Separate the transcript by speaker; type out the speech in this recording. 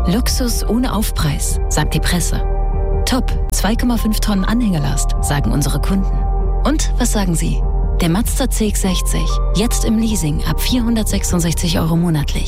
Speaker 1: Luxus ohne Aufpreis, sagt die Presse. Top, 2,5 Tonnen Anhängelast, sagen unsere Kunden. Und was sagen Sie? Der Mazda CX-60, jetzt im Leasing ab 466 € monatlich.